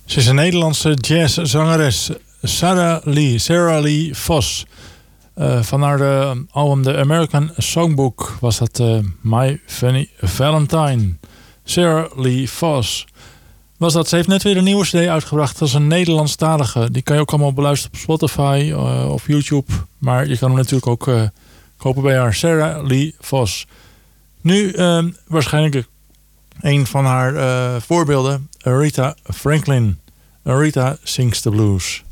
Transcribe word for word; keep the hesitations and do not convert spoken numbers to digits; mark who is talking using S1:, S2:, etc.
S1: Ze is een Nederlandse jazzzangeres, Sarah Lee, Sarah Lee Vos. Uh, van haar uh, album The American Songbook was dat uh, My Funny Valentine. Sarah Lee Vos was dat. Ze heeft net weer een nieuwe cd uitgebracht. Dat is een Nederlandstalige. Die kan je ook allemaal beluisteren op Spotify uh, of YouTube. Maar je kan hem natuurlijk ook uh, kopen bij haar. Sarah Lee Vos. Nu uh, waarschijnlijk een van haar uh, voorbeelden. Aretha Franklin. Aretha Sings the Blues.